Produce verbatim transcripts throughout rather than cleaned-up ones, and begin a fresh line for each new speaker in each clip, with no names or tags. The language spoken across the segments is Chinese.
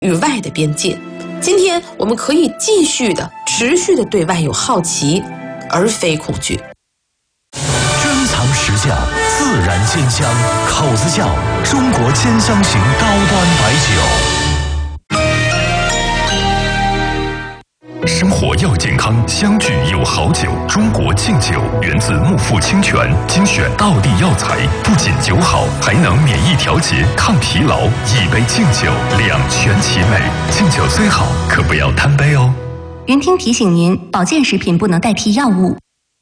与外的边界。今天我们可以继续的、持续的对外有好奇，而非恐惧。
珍藏实窖，自然鲜香，口子窖，中国兼香型高端白酒。生活要健康，相聚有好酒。中国敬酒源自木富清泉，精选道地药材，不仅酒好，还能免疫调节、抗疲劳。一杯敬酒，两全其美。敬酒最好，可不要贪杯哦。
云听提醒您，保健食品不能代替药物。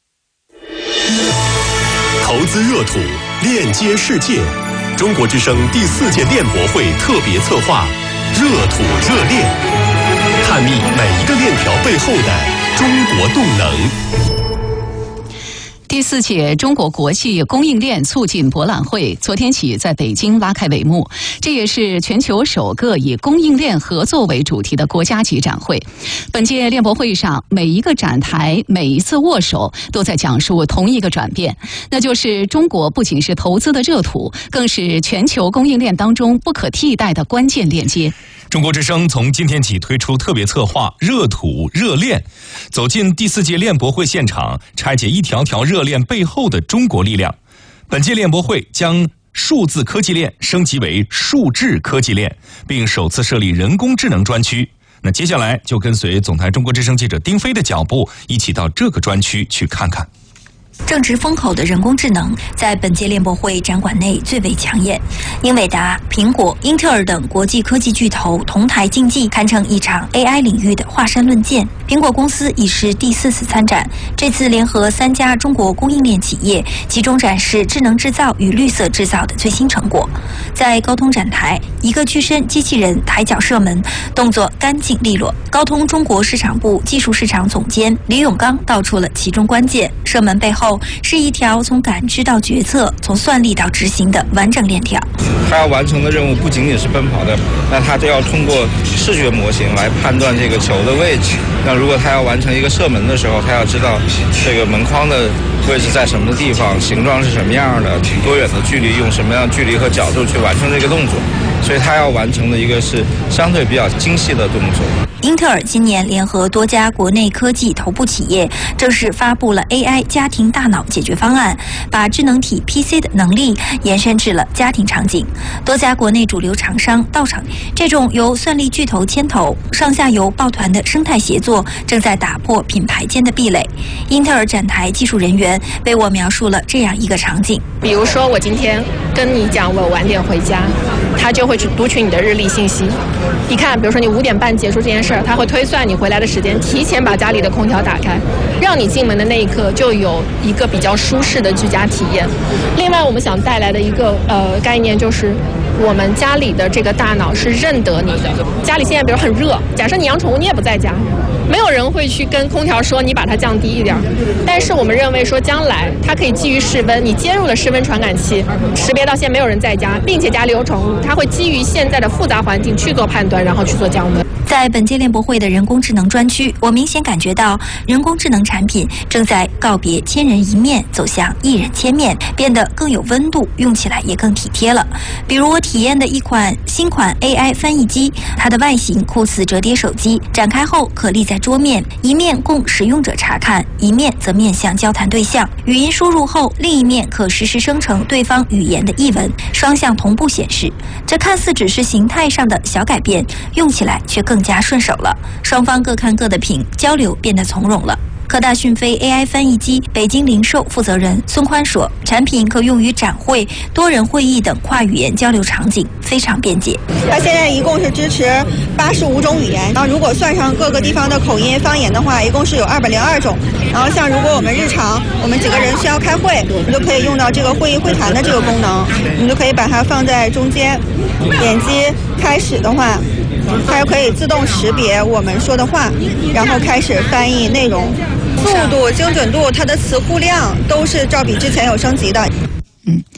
投资热土，链接世界。中国之声第四届链博会特别策划，热土热链。探秘每一个链条背后的中国动能。
第四届中国国际供应链促进博览会昨天起在北京拉开帷幕，这也是全球首个以供应链合作为主题的国家级展会。本届链博会上，每一个展台、每一次握手都在讲述同一个转变，那就是中国不仅是投资的热土，更是全球供应链当中不可替代的关键链接。
中国之声从今天起推出特别策划热土热链，走进第四届链博会现场，拆解一条条热链背后的中国力量。本届链博会将数字科技链升级为数智科技链，并首次设立人工智能专区。那接下来就跟随总台中国之声记者丁飞的脚步，一起到这个专区去看看。
正值风口的人工智能在本届链博会展馆内最为抢眼，英伟达、苹果、英特尔等国际科技巨头同台竞技，堪称一场 A I 领域的华山论剑。苹果公司已是第四次参展，这次联合三家中国供应链企业，集中展示智能制造与绿色制造的最新成果。在高通展台，一个具身机器人抬脚射门，动作干净利落。高通中国市场部技术市场总监李永刚道出了其中关键：射门背后是一条从感知到决策、从算力到执行的完整链条。
他要完成的任务不仅仅是奔跑的，那他就要通过视觉模型来判断这个球的位置。那如果他要完成一个射门的时候，他要知道这个门框的位置在什么地方，形状是什么样的，多远的距离，用什么样的距离和角度去完成这个动作。所以他要完成的一个是相对比较精细的动作。
英特尔今年联合多家国内科技头部企业，正式发布了 A I 家庭大脑解决方案，把智能体 P C 的能力延伸至了家庭场景。多家国内主流厂商到场，这种由算力巨头牵头、上下游抱团的生态协作，正在打破品牌间的壁垒。英特尔展台技术人员为我描述了这样一个场景：
比如说，我今天跟你讲我晚点回家，他就会去读取你的日历信息。一看，比如说你五点半结束这件事儿，他会推算你回来的时间，提前把家里的空调打开，让你进门的那一刻就有一个比较舒适的居家体验。另外，我们想带来的一个呃概念就是，我们家里的这个大脑是认得你的。家里现在比如很热，假设你养宠物，你也不在家，没有人会去跟空调说你把它降低一点。但是我们认为说，将来它可以基于室温，你接入了室温传感器，识别到现在没有人在家，并且家里有宠物，它会基于现在的复杂环境去做判断，然后去做降温。
在本届链博会的人工智能专区，我明显感觉到人工智能产品正在告别千人一面，走向一人千面，变得更有温度，用起来也更体贴了。比如我体验的一款新款 A I 翻译机，它的外形酷似折叠手机，展开后可立在桌面，一面供使用者查看，一面则面向交谈对象。语音输入后，另一面可实时生成对方语言的译文，双向同步显示。这看似只是形态上的小改变，用起来却更加顺手了，双方各看各的屏，交流变得从容了。科大讯飞 A I 翻译机北京零售负责人孙宽说，产品可用于展会、多人会议等跨语言交流场景，非常便捷。
它现在一共是支持八十五种语言，然后如果算上各个地方的口音方言的话，一共是有二百零二种。然后像如果我们日常我们几个人需要开会，你就可以用到这个会议会谈的这个功能，你就可以把它放在中间，点击开始的话，它就可以自动识别我们说的话，然后开始翻译内容。速度、精准度、它的词库量都是照比之前有升级的。
嗯，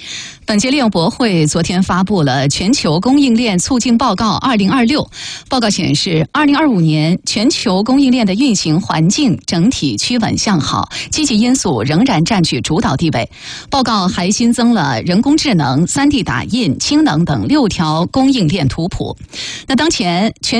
本届联博会昨天发布了《全球供应链促进报告二零二六》。报告显示，二零二五年全球供应链的运行环境整体趋稳向好，积极因素仍然占据主导地位。报告还新增了人工智能、三 D 打印、氢能等六条供应链图谱。那当前全